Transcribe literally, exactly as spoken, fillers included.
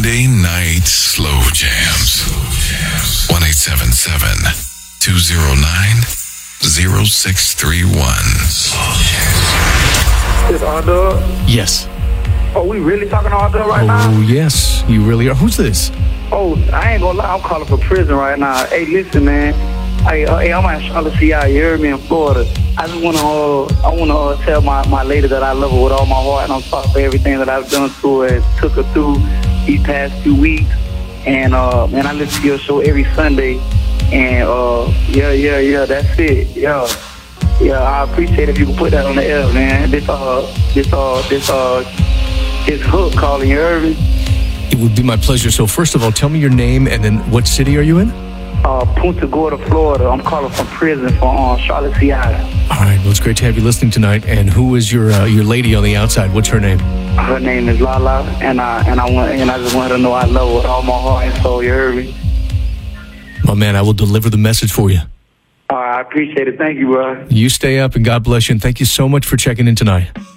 Monday Night Slow Jams. one eight seven seven, two oh nine, oh six three one. Is R-Dub? Yes. Oh, we really talking to R-Dub right now? Oh, yes. You really are. Who's this? Oh, I ain't gonna lie. I'm calling for prison right now. Hey, listen, man. Hey, uh, hey I'm at Charlotte, C I. You heard me in Florida. I just wanna, uh, I wanna uh, tell my, my lady that I love her with all my heart, and I'm sorry for everything that I've done to her and took her through these past few weeks. And uh, man, I listen to your show every Sunday. And uh, yeah, yeah, yeah. That's it. Yeah, yeah. I appreciate if you can put that on the air, man. This uh, this uh, this uh, this Hook calling. You heard me? It would be my pleasure. So first of all, tell me your name and then what city are you in? Uh, Punta Gorda, Florida. I'm calling from prison from uh, Charlotte, C I. All right. Well, it's great to have you listening tonight. And who is your uh, your lady on the outside? What's her name? Her name is Lala, and I and I want and I just want her to know I love her with all my heart and soul. You heard me? My man, I will deliver the message for you. All right, I appreciate it. Thank you, bro. You stay up and God bless you. And thank you so much for checking in tonight.